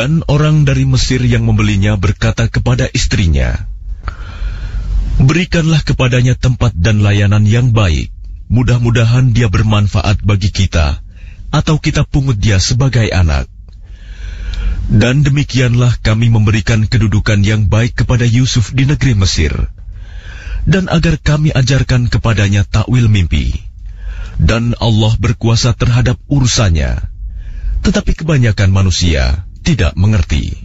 Dan orang dari Mesir yang membelinya berkata kepada istrinya, "Berikanlah kepadanya tempat dan layanan yang baik. Mudah-mudahan dia bermanfaat bagi kita, atau kita pungut dia sebagai anak." Dan demikianlah kami memberikan kedudukan yang baik kepada Yusuf di negeri Mesir, dan agar kami ajarkan kepadanya takwil mimpi. Dan Allah berkuasa terhadap urusannya, tetapi kebanyakan manusia tidak mengerti.